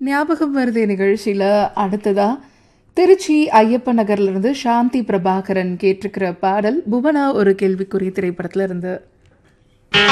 ஞாபகம் வருது நிகழ்ச்சியில் அடுத்ததா திருச்சி ஐயப்ப நகர்லேருந்து சாந்தி பிரபாகரன் கேட்டிருக்கிற பாடல் புவனா ஒரு கேள்விக்குறி திரைப்படத்தில் இருந்து.